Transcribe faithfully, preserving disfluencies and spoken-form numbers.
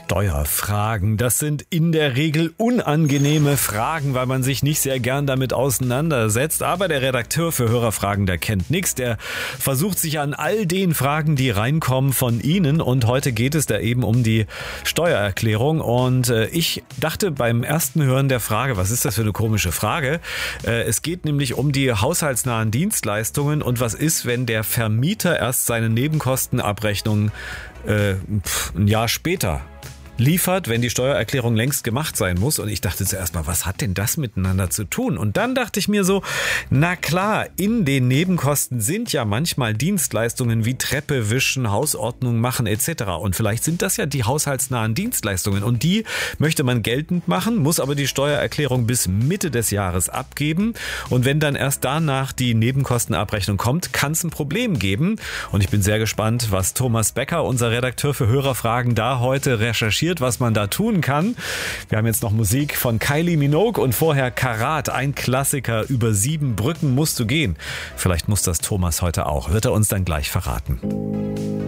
Steuerfragen, das sind in der Regel unangenehme Fragen, weil man sich nicht sehr gern damit auseinandersetzt. Aber der Redakteur für Hörerfragen, der kennt nichts. Der versucht sich an all den Fragen, die reinkommen von Ihnen. Und heute geht es da eben um die Steuererklärung. Und äh, ich dachte beim ersten Hören der Frage, was ist das für eine komische Frage? Äh, es geht nämlich um die haushaltsnahen Dienstleistungen und was ist, wenn der Vermieter erst seine Nebenkostenabrechnung äh, ein Jahr später liefert, wenn die Steuererklärung längst gemacht sein muss. Und ich dachte zuerst mal, was hat denn das miteinander zu tun? Und dann dachte ich mir so, na klar, in den Nebenkosten sind ja manchmal Dienstleistungen wie Treppe wischen, Hausordnung machen et cetera. Und vielleicht sind das ja die haushaltsnahen Dienstleistungen. Und die möchte man geltend machen, muss aber die Steuererklärung bis Mitte des Jahres abgeben. Und wenn dann erst danach die Nebenkostenabrechnung kommt, kann es ein Problem geben. Und ich bin sehr gespannt, was Thomas Becker, unser Redakteur für Hörerfragen, da heute recherchiert, was man da tun kann. Wir haben jetzt noch Musik von Kylie Minogue und vorher Karat, ein Klassiker. Über sieben Brücken musst du gehen. Vielleicht muss das Thomas heute auch. Wird er uns dann gleich verraten.